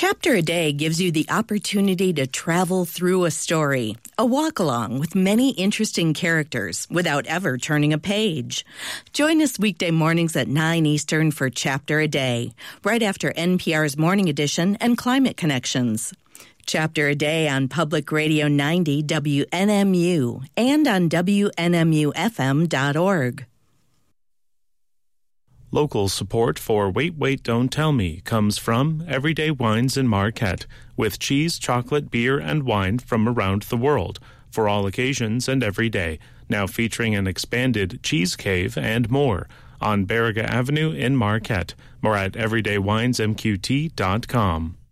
Chapter a Day gives you the opportunity to travel through a story, a walk-along with many interesting characters without ever turning a page. Join us weekday mornings at 9 Eastern for Chapter a Day, right after NPR's Morning Edition and Climate Connections. Chapter a Day on Public Radio 90 WNMU and on WNMUFM.org. Local support for Wait, Wait, Don't Tell Me comes from Everyday Wines in Marquette, with cheese, chocolate, beer, and wine from around the world, for all occasions and every day, now featuring an expanded cheese cave and more, on Baraga Avenue in Marquette. More at everydaywinesmqt.com.